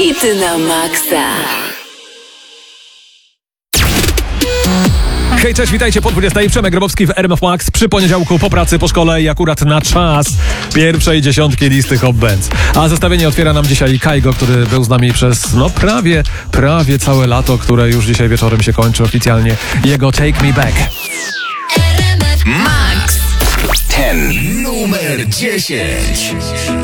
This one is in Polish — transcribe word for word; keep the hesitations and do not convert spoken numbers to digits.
Hity na maksa. Hej, cześć, witajcie po dwudziestej. Przemek Grabowski w R M F Max przy poniedziałku po pracy, po szkole i akurat na czas pierwszej dziesiątki listy Hot Bands. A zestawienie otwiera nam dzisiaj Kaigo, który był z nami przez no prawie, prawie całe lato, które już dzisiaj wieczorem się kończy oficjalnie. Jego Take Me Back. Max. Ten. Numer dziesięć.